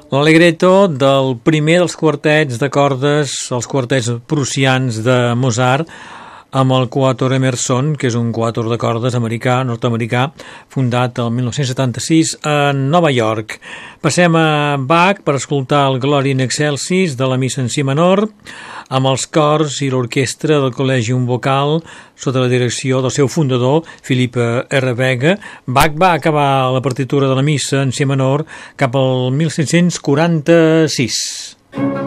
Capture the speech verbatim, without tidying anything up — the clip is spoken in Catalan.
L'Allegretto del primer dels quartets de cordes, els quartets prussians de Mozart, amb el Quatuor Emerson, que és un quatuor de cordes americà, nord-americà, fundat el mil nou-cents setanta-sis a Nova York. Passem a Bach per escoltar el Gloria in Excelsis de la missa en si menor, amb els cors i l'orquestra del Collegium Vocal, sota la direcció del seu fundador, Philippe R. Vega. Bach va acabar la partitura de la missa en si menor cap al mil set-cents quaranta-sis.